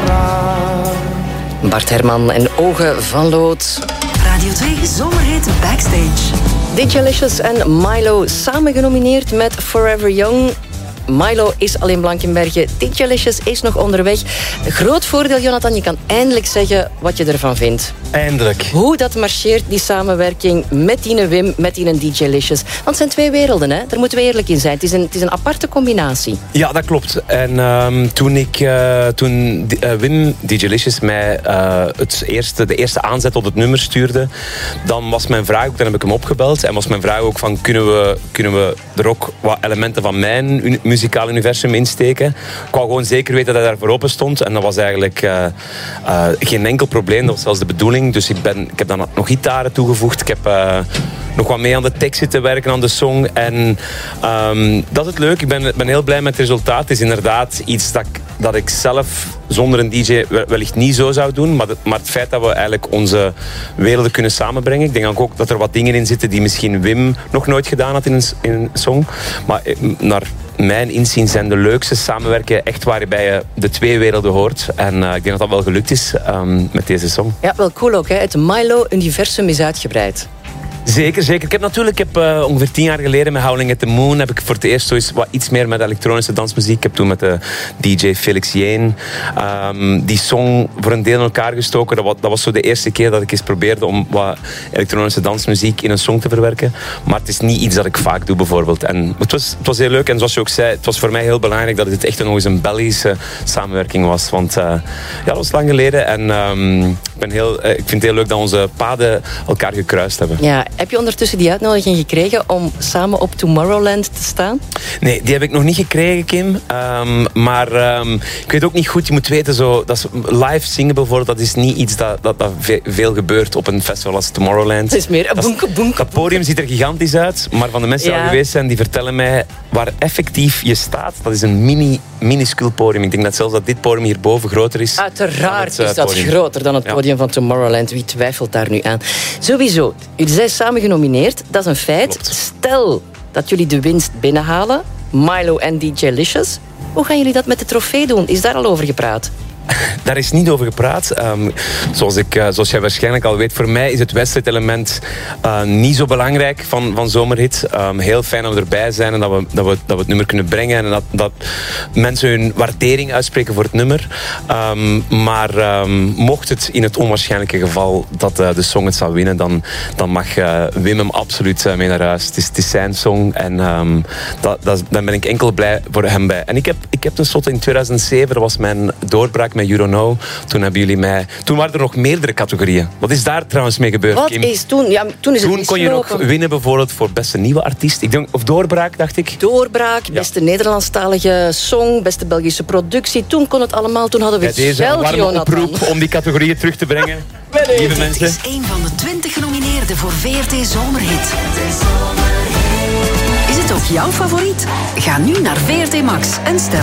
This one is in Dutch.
Bart Herman en Ogen van Lood. Radio 2 Zomerhit Backstage. Digilicious en Milo samen genomineerd met Forever Young. Milo is al in Blankenberge. Digilicious is nog onderweg. Groot voordeel, Jonathan, je kan eindelijk zeggen wat je ervan vindt. Eindelijk. Hoe dat marcheert, die samenwerking met die Wim, met die Digilicious. Want het zijn twee werelden, hè? Daar moeten we eerlijk in zijn. Het is een aparte combinatie. Ja, dat klopt. En toen Wim Digilicious mij de eerste aanzet op het nummer stuurde, dan was mijn vraag ook, dan heb ik hem opgebeld, en was mijn vraag ook van, kunnen we er ook wat elementen van mijn muzikaal universum insteken? Ik wou gewoon zeker weten dat hij daarvoor open stond. En dat was eigenlijk geen enkel probleem. Dat was zelfs de bedoeling. Dus ik heb dan nog gitaren toegevoegd. Ik heb nog wat mee aan de tekst zitten werken, aan de song. En dat is het leuk. Ik ben heel blij met het resultaat. Het is inderdaad iets dat ik zelf zonder een DJ wellicht niet zo zou doen. Maar het feit dat we eigenlijk onze werelden kunnen samenbrengen. Ik denk ook dat er wat dingen in zitten die misschien Wim nog nooit gedaan had in een song. Maar naar mijn inzien zijn de leukste samenwerken echt waarbij je de twee werelden hoort. En ik denk dat dat wel gelukt is met deze song. Ja, wel cool ook, hè? Het Milo-universum is uitgebreid. Zeker. Ik heb ongeveer 10 jaar geleden met Howling at the Moon heb ik voor het eerst iets meer met elektronische dansmuziek. Ik heb toen met de DJ Felix Jane die song voor een deel in elkaar gestoken. Dat was zo de eerste keer dat ik eens probeerde om wat elektronische dansmuziek in een song te verwerken. Maar het is niet iets dat ik vaak doe, bijvoorbeeld. En het was heel leuk. En zoals je ook zei, het was voor mij heel belangrijk dat het echt nog eens een Belgische samenwerking was. Want dat was lang geleden. En ik vind het heel leuk dat onze paden elkaar gekruist hebben. Ja. Heb je ondertussen die uitnodiging gekregen om samen op Tomorrowland te staan? Nee, die heb ik nog niet gekregen, Kim. Maar ik weet ook niet goed. Je moet weten, dat live zingen bijvoorbeeld, dat is niet iets dat veel gebeurt op een festival als Tomorrowland. Het is meer boenke. Dat podium ziet er gigantisch uit, maar van de mensen die al geweest zijn, die vertellen mij waar effectief je staat. Dat is een minuscuul podium. Ik denk dat zelfs dat dit podium hierboven groter is. Uiteraard is dat groter dan het podium van Tomorrowland. Wie twijfelt daar nu aan? Sowieso, jullie zijn samen genomineerd, dat is een feit. Klopt. Stel dat jullie de winst binnenhalen, Milo en Digilicious, hoe gaan jullie dat met de trofee doen? Is daar al over gepraat? Daar is niet over gepraat. Zoals jij waarschijnlijk al weet, voor mij is het wedstrijdelement niet zo belangrijk van Zomerhit. Heel fijn dat we erbij zijn en dat we het nummer kunnen brengen en dat mensen hun waardering uitspreken voor het nummer. Maar mocht het in het onwaarschijnlijke geval dat de song het zou winnen, dan mag Wim hem absoluut mee naar huis. Het is zijn song en dan ben ik enkel blij voor hem bij. En ik heb tenslotte in 2007, dat was mijn doorbraak met You Don't Know. Toen waren er nog meerdere categorieën. Wat is daar trouwens mee gebeurd, Wat Kim? is toen? Ja, toen is het Toen kon je nog winnen bijvoorbeeld voor beste nieuwe artiest. Of doorbraak, dacht ik. Doorbraak, beste Nederlandstalige song, beste Belgische productie. Toen kon het allemaal. Toen hadden we het deze geld, warme Jonathan. oproep om die categorieën terug te brengen. Lieve mensen. Dit is een van de 20 genomineerden voor VRT Zomerhit. Is het ook jouw favoriet? Ga nu naar VRT Max en stem